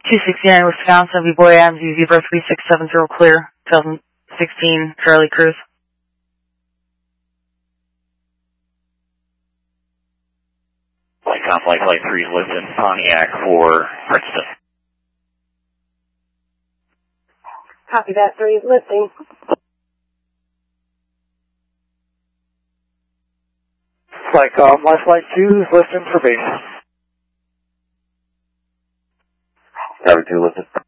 269 Wisconsin, V-Boy Adams, Zebra 3670 clear, 2016 Charlie Cruz. Flight 3 Liston, Pontiac for Princeton. Copy that, 3 lifting. Flight 2 is Liston for base. Copy 2 Liston.